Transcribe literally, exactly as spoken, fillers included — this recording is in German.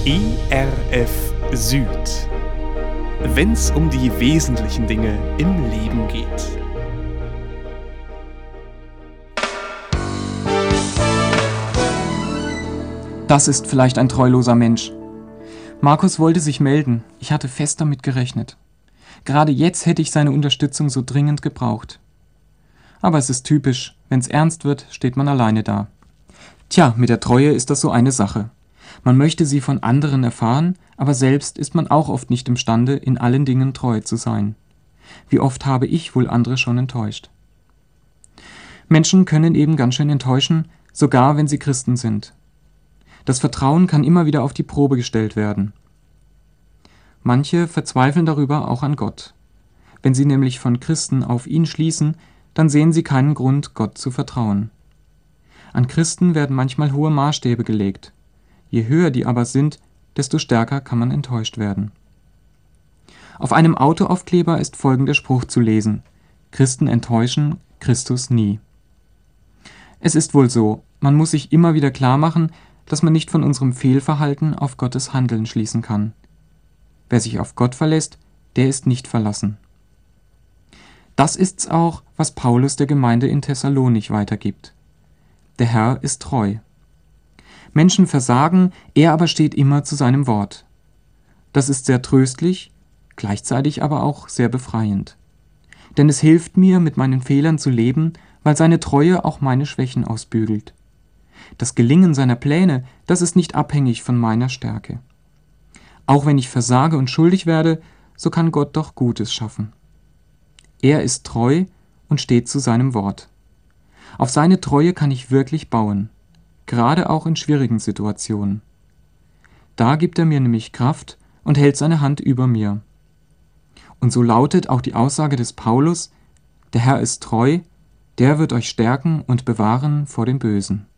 E R F Süd. Wenn's um die wesentlichen Dinge im Leben geht. Das ist vielleicht ein treuloser Mensch. Markus wollte sich melden. Ich hatte fest damit gerechnet. Gerade jetzt hätte ich seine Unterstützung so dringend gebraucht. Aber es ist typisch. Wenn's ernst wird, steht man alleine da. Tja, mit der Treue ist das so eine Sache. Man möchte sie von anderen erfahren, aber selbst ist man auch oft nicht imstande, in allen Dingen treu zu sein. Wie oft habe ich wohl andere schon enttäuscht? Menschen können eben ganz schön enttäuschen, sogar wenn sie Christen sind. Das Vertrauen kann immer wieder auf die Probe gestellt werden. Manche verzweifeln darüber auch an Gott. Wenn sie nämlich von Christen auf ihn schließen, dann sehen sie keinen Grund, Gott zu vertrauen. An Christen werden manchmal hohe Maßstäbe gelegt. Je höher die aber sind, desto stärker kann man enttäuscht werden. Auf einem Autoaufkleber ist folgender Spruch zu lesen: Christen enttäuschen, Christus nie. Es ist wohl so, man muss sich immer wieder klar machen, dass man nicht von unserem Fehlverhalten auf Gottes Handeln schließen kann. Wer sich auf Gott verlässt, der ist nicht verlassen. Das ist's auch, was Paulus der Gemeinde in Thessalonich weitergibt. Der Herr ist treu. Menschen versagen, er aber steht immer zu seinem Wort. Das ist sehr tröstlich, gleichzeitig aber auch sehr befreiend. Denn es hilft mir, mit meinen Fehlern zu leben, weil seine Treue auch meine Schwächen ausbügelt. Das Gelingen seiner Pläne, das ist nicht abhängig von meiner Stärke. Auch wenn ich versage und schuldig werde, so kann Gott doch Gutes schaffen. Er ist treu und steht zu seinem Wort. Auf seine Treue kann ich wirklich bauen, gerade auch in schwierigen Situationen. Da gibt er mir nämlich Kraft und hält seine Hand über mir. Und so lautet auch die Aussage des Paulus: Der Herr ist treu, der wird euch stärken und bewahren vor dem Bösen.